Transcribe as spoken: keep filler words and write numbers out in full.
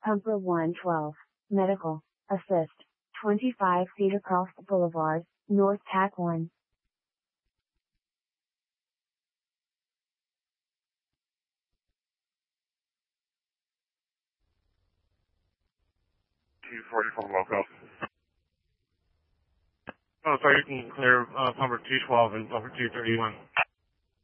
Pumper one twelve, Medical, Assist, twenty-five Cedar Cross Boulevard, North Tack one. two forty-four local. Oh, sorry, you can clear uh, Pumper two twelve and Pumper two thirty-one.